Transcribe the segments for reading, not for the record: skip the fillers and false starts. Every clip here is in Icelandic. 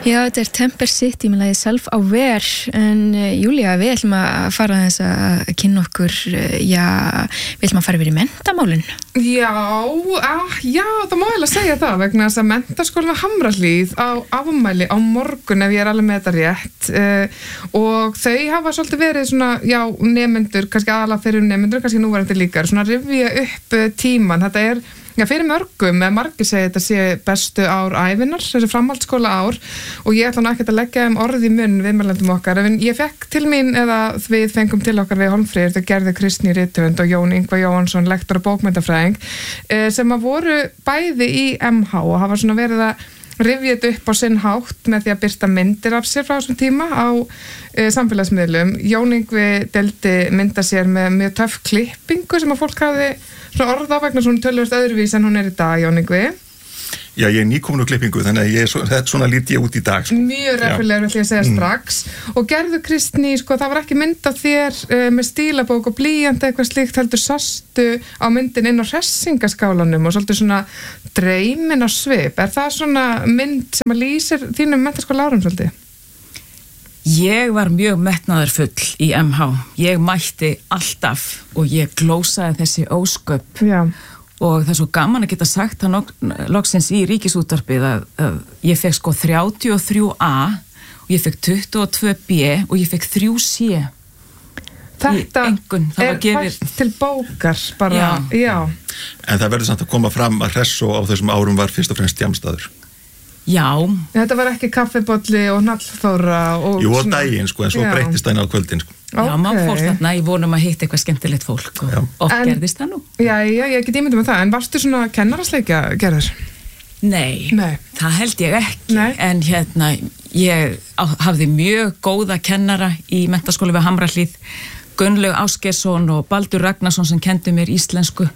Já, þetta Temper City með lagið Self-Aware, en Júlía, við ætlum að fara þess að kynna okkur, við ætlum að fara yfir í menntamálin. Já, það má eiginlega segja það vegna þess að menntaskólinn við Hamrahlíð á afmæli á morgun ef ég alveg með þetta rétt og þau hafa svolítið verið svona, nemendur, kannski aðalega fyrir nemendur, kannski núverandi líka, svona rifja upp tíman, þetta er fyrir mörgum, margir segja þetta sé bestu ár ævinnar, þessi framhaldsskóla ár og ég ætla ekki að leggja orð í munn viðmælendum okkar, en ég fekk til mín eða við fengum til okkar við Hólmfríður, þau Gerður Kristný rithöfund og Jón Ingvar Jóhannsson, lektor og bókmenntafræðing, sem að voru bæði í MH og hafa svona verið að rifja þetta upp á sinn hátt með því að birta myndir af sér frá þessum tíma á samfélagsmiðlum. Jón Ingvi deldi mynda sér með mjög töff klippingu sem að fólk hafði svona orða vegna svona tölvöld öðruvís en hún er í dag, Jón Ingvi. Já, ég er nýkomin úr klippingu, þannig að svona lít ég út í dag. Mjög refilegur, ætla ég að segja strax. Og Gerður Kristný, það var ekki mynd af þér með stílabók og blýjant eitthvað slíkt, heldur sastu á myndin inn á hressingaskálanum og svolítið svona dreymin á svip. Er það svona mynd sem að lýsir þínum menntaskóla árum svolítið? Ég var mjög metnaðarfull í MH. Ég mætti alltaf og ég glósaði þessi ósköp. Já. Og það er svo gaman að geta sagt það loksins í Ríkisútvarpið að ég fekk 33A og ég fekk 22B og ég fekk 3C. Þetta er fært til bókar bara. Já. En það verður samt að koma fram að Hressó á þessum árum var fyrst og fremst djamstaður. Já. Þetta var ekki kaffibolli og hnallþóra og jú, á daginn, en svo breyttist það inn á kvöldin, Já, maður fór þarna, ég vonum að hitta eitthvað skemmtilegt fólk og gerðist það nú. Já, ég get ímyndum með það, en varstu svona kennarasleikja, Gerður? Nei, það held ég ekki, en ég hafði mjög góða kennara í menntaskóla við Hamrahlíð, Gunnlaug Ásgeirsson og Baldur Ragnarsson sem kenndi mér íslensku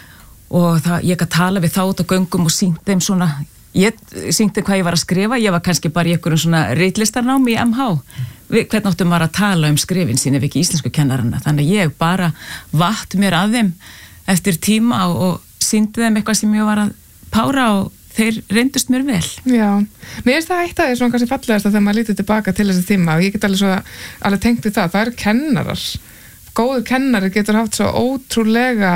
og ég gat tala við þá út á göngum og sýnt þeim svona, ég sýndi hvað ég var að skrifa, ég var kannski bara í einhverjum svona ritlistarnámi í MH. Hvernig áttum maður að tala skrifin sín ef ekki íslensku kennarana, þannig að ég bara vatt mér að þeim eftir tíma og sýndi þeim eitthvað sem ég var að pára og þeir reyndust mér vel. Já, mér finnst það eitt að svona kannski fallegast að þegar maður lítur tilbaka til þessi tíma og ég get alveg tengt við það eru kennarar, góðu kennari getur haft svo ótrúlega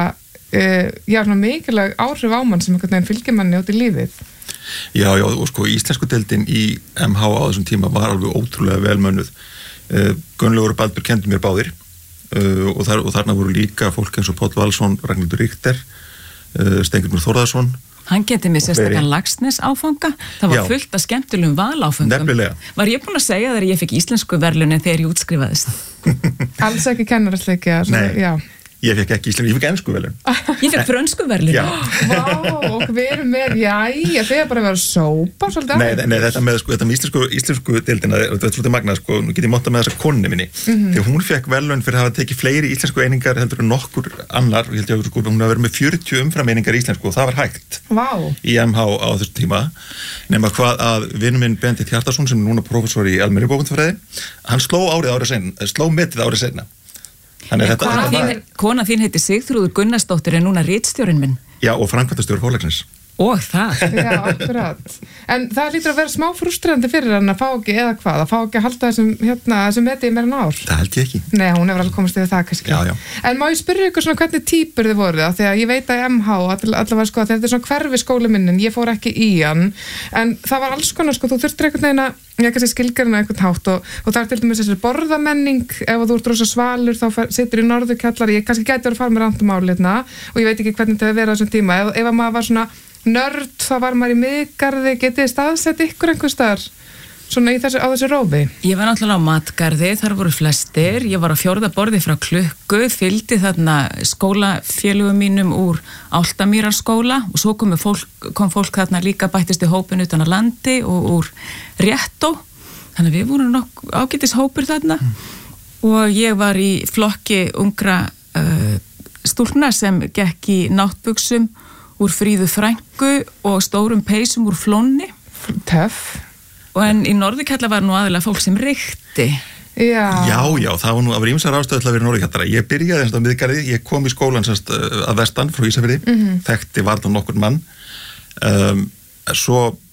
svona mikilvæg áhrif á mann sem einhvern veginn fylgir manni út í lífið. Já, og íslensku deildin í MH á þessum tíma var alveg ótrúlega velmönnuð. Gunnlaugur og Baldur kenndi mér báðir og þarna voru líka fólk eins og Páll Valsson, Ragnhildur Ríkter, Steingrímur Þórðarsson. Hann geti mér sérstaklega Laxness áfanga. Það var fullt af skemmtilegum valáfangum. Nefnilega. Var ég búin að segja þegar ég fekk íslensku verðlaunin þegar ég útskrifaðist? Alls ekki kennarasleikja. Nei. Ég fekk ekki íslensku, ég fekk ensku verðlaun. Ég fekk frönsku verðlaun. Vá, og við erum með, þau er bara að vera sópa svolítið. Nei, þetta með íslensku deildina, þetta er svolítið magnað, nú get ég monta með þessa konu minni. Þegar hún fekk verðlaun fyrir að hafa tekið fleiri íslensku einingar heldur en nokkur annar, og ég held ég hún hafa verið með 40 umframeiningar í íslensku og það var hægt. Vá. Í MH á þessum tíma. Nema hvað að vinur minn Benedikt Hjartarson sem er núna prófessor í almennri bókmenntafræði, hann sló metið árið seinna. Kona þín heiti Sigþrúður Gunnarsdóttir er núna ritstjórinn minn. Já, og framkvæmdastjóri Forlagsins. Og það. Já, akkurat. En það lítur að vera smá frustrerandi fyrir hann að fá ekki eða hvað, að fá ekki að halda þessum metið í meira en ár. Það held ég ekki. Nei, hún hefur alveg komast yfir það kannski. Já. En má ég spyrja ykkur svona hvernig típur þið voruð það, því að ég veit að MH allavega þetta er svona hverfi skóli minn en ég fór ekki í hann, en það var alls konar þú þurftir einhvern veginn að ég kannski skilgreina einhvern hátt og það er til dæmis þessi borðamenning, ef þú ert rosa svalur þá situr í norðurkjallari, ég kannski gæti verið að fara með randumálirna og ég veit ekki hvernig þetta verið á þessum tíma, ef maður var svona nörd, þá var maður í miðgarði, getið þið staðsett ykkur einhvers staðar svona á þessu rófi? Ég var náttúrulega á matgarði, þar voru flestir, ég var á 4. borði frá Klukku, fylgdi þarna skólafélögum mínum úr Álftamýrarskóla og svo kom fólk þarna líka bættist í hópin utan að landi og úr Réttó, þannig að við vorum ágætis hópur þarna og ég var í flokki ungra stúlkna sem gekk í náttbuxum úr Fríðu frænku og stórum peysum úr Flónni. Töff. En í Norðurkjalla var nú aðalega fólk sem reykti. Já, það var ýmsar ástæður til að vera Norðurkjallara. Ég byrjaði á miðgarði, ég kom í skólan að vestan frá Ísafirði, þekkti varla nokkur mann. Svo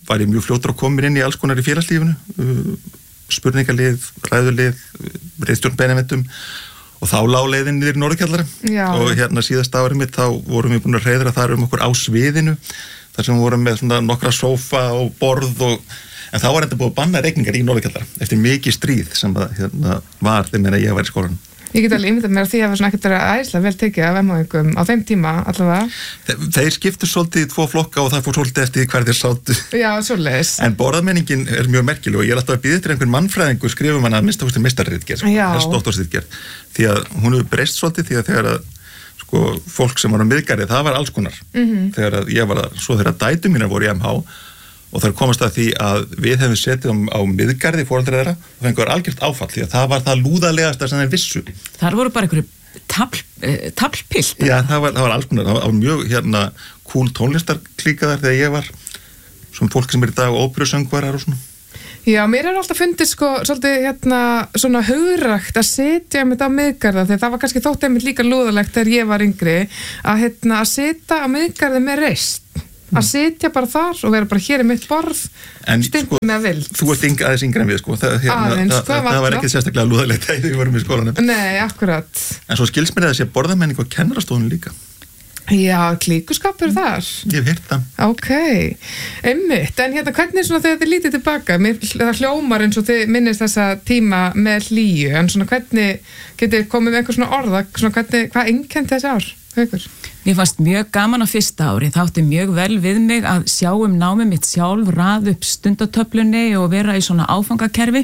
var ég mjög fljótur að koma inn í alls konar í félagslífinu, spurningalið, ræðulið, ritstjórn beinavendum og þá lá leiðin niður í Norðurkjallara og síðasta árið mitt þá vorum við búin að hreiðra þar okkur á sviðinu þar sem við vorum með svona nokkra sófa og borð en þá var enda búið að banna regningar í Norðurkjallara eftir mikið stríð sem var þegar ég var í skólanum. Ég get alveg ímyndað mér að því að það var svona ekkert æðislega vel tekið af MHingum á þeim tíma allavega. Þeir skiptu svolítið í 2 flokka og það fór svolítið eftir hver þeir sátu. Já, svoleiðis. En borðamenningin mjög merkileg og ég alltaf að bíða eftir einhvern mannfræðingur skrifum hana að minnsta kosti meistarritgerð, doktorsritgerð, því að hún hefur breyst svolítið því að þegar að fólk sem var á miðgarði, það var alls konar. Þegar að ég var svo þegar dætur mínar voru í MH og þar komast að því að við hefum setið á miðgarði foreldrar þeirra og fengur algjört áfall því að það var það lúðalegasta sem þeir vissu. Þar voru bara einhverju taflpilt. Já, það var alls konar, það var mjög cool tónlistarklíkaðar þegar ég var svona fólk sem í dag óperusöngvarar og svona. Já, mér alltaf fundið svolítið svona hugrækt að setja einmitt á miðgarða þegar það var kannski þótt einmitt líka lúðalegt þegar ég var yngri að setja á miðgarði með reist. Að sitja bara þar og vera bara hér í mitt borð stundum með vild. Þú ert aðeins yngri en við það var ekki sérstaklega lúðalegt þegar við vorum í skólanum. Nei, akkurat. En svo skils mér að það sé borðamenning og kennarastofunum líka. Já, klíkuskapur þar. Ég hef heyrt það. Ok, einmitt. En hvernig svona þegar þið lítið tilbaka, það hljómar eins og þið minnist þessa tíma með hlýju, en svona hvernig getið komið með einhver svona orða, svona hvað einkennt þessi ár? Haukur? Mér fannst mjög gaman á fyrsta ári, það átti mjög vel við mig að sjá námið mitt sjálf, raða upp stundatöflunni og vera í svona áfangakerfi.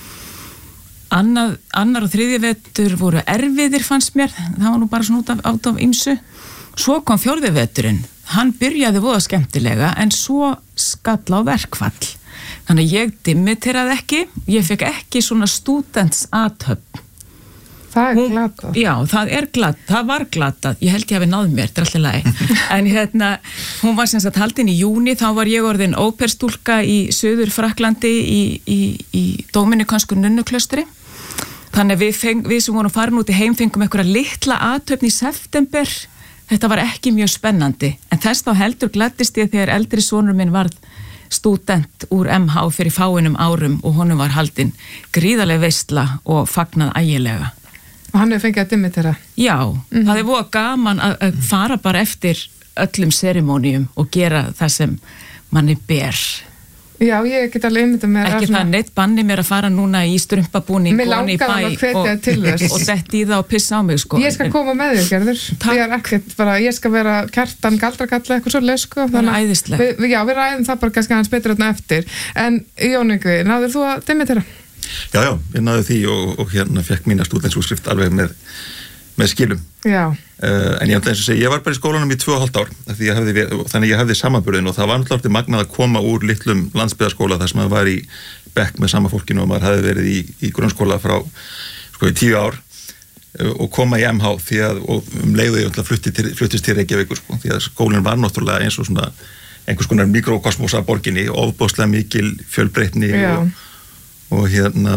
Annar og þriðji vetur voru erfiðir fannst mér, það var nú bara svona út af ýmsu. Svo kom 4. veturinn, hann byrjaði voða skemmtilega en svo skall á verkfall. Þannig að ég dimmiteraði ekki, ég fekk ekki svona stúdentsathöfn. Það er glatað. Já, það var glatað. Ég held ég hafi náð mér, þetta er alltaf lagi. En hún var sem sagt haldin í júni, þá var ég orðin óperstúlka í Suður Frakklandi í Dominikansku nunnuklaustri. Þannig við sem vorum farin út í heim fengum einhverja litla athöfn í september. Þetta var ekki mjög spennandi. En þess þá heldur gladdist ég þegar eldri sonur minn varð stúdent úr MH fyrir fáinum árum og honum var haldin gríðarleg veisla og fagnað ægilega. Og hann hefur fengið að dimitera? Já, það er voða gaman að fara bara eftir öllum serimónium og gera það sem manni ber. Já, ég get alveg einmitt að mér ekki það neitt banni mér að fara núna í strumpabúning og í bæ og detti í það og pissa á mig sko. Ég skal koma með þér, Gerður. Ég er ekkert bara, ég skal vera Kjartan Galdrakalla eitthvað svo sko. Það er æðislega. Já, við ræðum það bara kannski hans betur eftir. En Jón Yngvi, náður þú að dimitera? Já, ég náði því og fekk mína stúdentsútskrift alveg með skilum. Já. En ég ætla eins og segja, ég var bara í skólanum í 2,5 ár þannig ég hefði samanburðin og það var náttúrulega magnað að koma úr litlum landsbyggðarskóla þar sem maður var í bekk með sama fólkinu og maður hefði verið í grunnskóla frá í 10 ár og koma í MH því að leiðu ég fluttist til Reykjavíkur því að skólinn var náttúrulega eins og svona einhvers konar mikrokosmos af borginni, ofboðslega mikil fjölbreytni og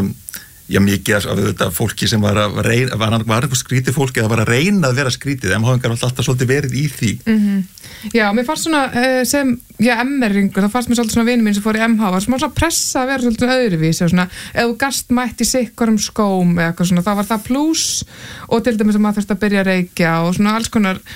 mikið af þetta fólki sem var eitthvað skrítið fólki eða var að reyna að vera skrítið, MH-ingar var alltaf svolítið verið í því. Já, mér fannst svona sem, MR-ringur, það fannst mér svolítið svona vinur mín sem fór í MH, var svona pressa að vera svolítið öðruvísi og svona, ef þú gast mætt í sikkurum skóm eða eitthvað svona, þá var það pluss og til dæmis að maður þurfti að byrja að reykja og svona alls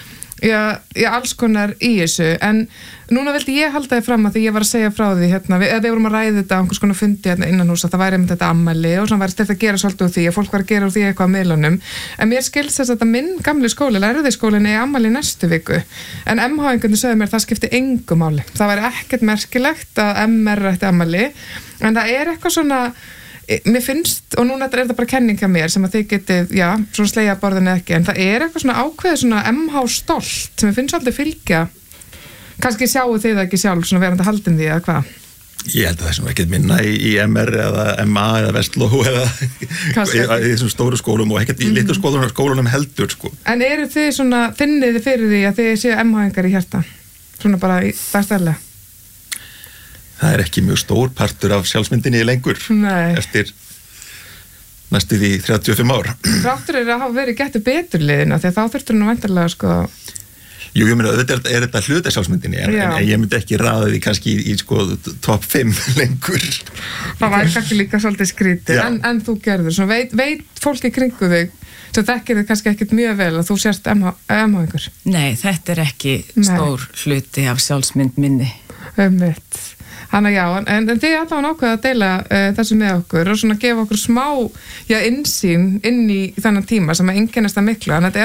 konar í þessu, en núna vildi ég halda þið fram að því ég var að segja frá því við vorum að ræða þetta á einhvers konar fundi innan hús að það væri einmitt þetta ammæli og svona væri þetta að gera svolítið úr því að fólk var að gera úr því eitthvað á miðlunum, en mér skilst þess að þetta minn gamli skóli, lærðiskólinn er ammæli næstu viku, en MH-ingarnir sögðu mér það skipti engu máli, það væri ekkert merkilegt að MR ætti ammæli, en það er eitthvað svona mér finnst, og núna er þetta bara kenning hjá mér sem að þið getið, svona slegja borðinu ekki, en það er eitthvað svona ákveðið svona MH stolt sem ég finnst alltaf fylgja kannski sjáu þið ekki sjálf svona verandi haldin því eða hvað? Ég held að það sem ekki minna í MR eða MA eða Vestló eða í þessum stóru skólum og ekkert í litur skólunum heldur sko. En eru þið svona, finnið þið fyrir því að þið séu MH-ingar í hjarta? Svona bara í dagstæðlega? Það er ekki mjög stór partur af sjálfsmyndinni lengur. Nei. Eftir næstu því 35 ár. Þráttur að hafa verið getur betur liðina því að þá þurftur nú væntanlega sko. Jú, ég meina, auðvitað þetta hluti af sjálfsmyndinni, en ég myndi ekki raða því kannski í sko top 5 lengur. Það væri kannski líka svolítið skrítið, en þú gerður, svona veit fólki kringu þig, svo þekkir þið kannski ekkert mjög vel að þú sérst MH-ingur. Nei, þetta ekki stór hluti af sjálfsmynd minni. Mitt. Þannig en þið allavega ákveða að deila þessu með okkur og svona gefa okkur smá innsýn inn í þennan tíma sem einkennist að miklu, en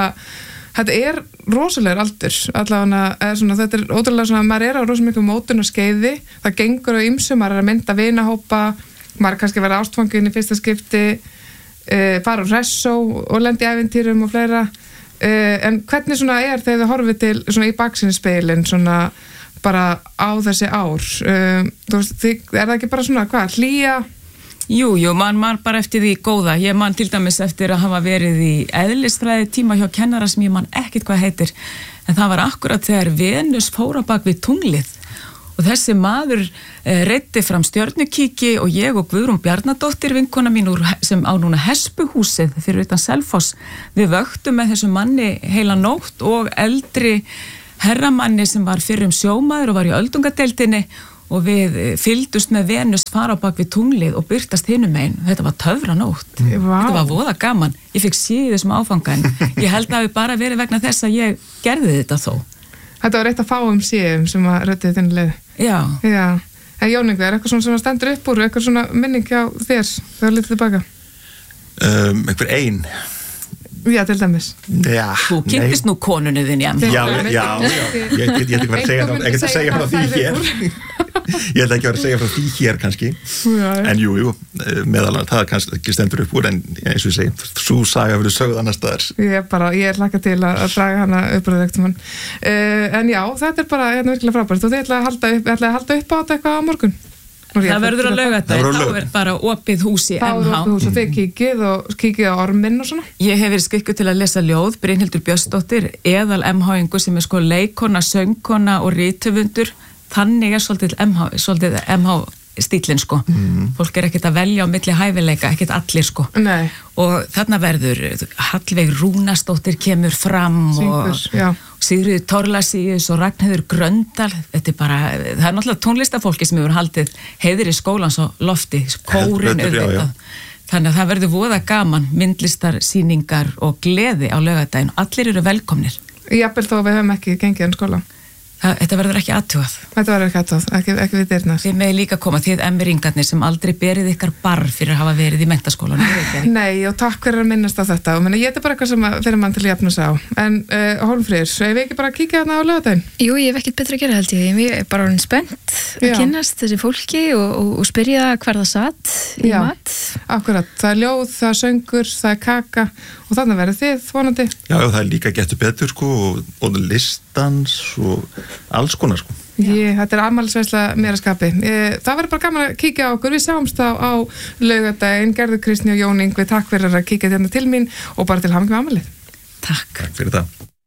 þetta er rosalegur aldur, allavega svona, þetta ótrúlega svona, maður á rosa miklu mótun og skeiði, það gengur á ýmsu, maður að mynda vinahópa, maður kannski vera ástfangin í fyrsta skipti, fara á ressó og lendi í ævintýrum og fleira, en hvernig svona þegar þið horfið til svona í baksinspegilin svona bara á þessi ár, þú veist, það ekki bara svona, hlýja? Jú, man bara eftir því góða. Ég man til dæmis eftir að hafa verið í eðlisfræði tíma hjá kennara sem ég man ekkert hvað heitir, en það var akkurat þegar Venus fór á bak við tunglið og þessi maður reiddi fram stjörnukíki og ég og Guðrún Bjarnadóttir, vinkona mín sem á núna Hespuhúsið fyrir utan Selfoss, við vöktum með þessu manni heila nótt og eldri herramanni sem var fyrrum sjómaður og var í öldungadeildinni og við fylgdust með Venus fara á bak við tunglið og byrtast hinum megin. Þetta var töfranótt. Þetta var voða gaman. Ég fikk síði þessum áfanga en ég held að það bara verið vegna þess að ég gerði þetta þó. Þetta var eitt að fáum síðum sem að röddið þinn leið. Já. En Jóningur, er eitthvað svona sem stendur upp úr, eitthvað svona minning hjá þér þegar litið tilbaka? Einhver ein. Já, til dæmis. Þú kynntist nú konunni þinn, Já. Ég ætla ekki að segja frá því hér. Ég ætla ekki að vera að segja frá því hér kannski. En jú, meðal það kannski ekki stendur upp úr, en eins og ég segi, svo saga verður sögð annars staðar. Ég hlakka til að draga hana upp úr þektum hann. En já, þetta er bara virkilega frábært og þið ætla að halda upp á þetta eitthvað á morgun. Það verður að laugardaginn, þá er bara opið hús í MH. Þá er opið hús og þið kíkið á orminn og svona? Ég hef verið skikkuð til að lesa ljóð, Brynhildur Björnsdóttir, eðal MH-ingur sem er sko leikona, söngkona og rithöfundur. Þannig er svolítið MH stílinn sko. Fólk er ekkert að velja á milli hæfileika, ekkert allir sko. Nei. Og þarna verður Hallveig Rúnasdóttir kemur fram og Sigríður Thorlacius og Ragnheiður Gröndal. Þetta er bara, það er náttúrulega tónlistafólki sem hefur haldið heiður í skólans og lofti, kórin auðvitað. Þannig að það verður voða gaman, myndlistarsýningar og gleði á laugardaginn. Allir eru velkomnir. Jafnvel þó við höfum ekki gengið en skóla. Þetta verður ekki athugað. Þetta verður ekki athugað, ekki við dyrnar. Þið með líka koma, þið emmiringarnir sem aldrei berið ykkar barr fyrir að hafa verið í menntaskólanum. Nei, og takk fyrir að minnast á þetta. Og ég þetta bara eitthvað sem fyrir mann til að jafna sig á. En Hólmfríður, ef við ekki bara kíkja þarna á laugardaginn? Jú, ég hef ekkert betra að gera held ég. Ég er bara orðin spennt að kynnast þessi fólki og spyrja hvar það satt í mat. Akkurat, það er ljóð, það er söngur, það er kaka og þannig verður þið vonandi. Já, það er líka Gettu betur sko og listans og alls konar sko. Þetta er afmælisveisla mér að skapi. Það verður bara gaman að kíkja á okkur. Við sjáumst á laugardaginn. Gerður Kristný og Jón Yngvi, takk fyrir að kíkja hérna til mín og bara til hamingju með afmælið. Takk. Takk fyrir það.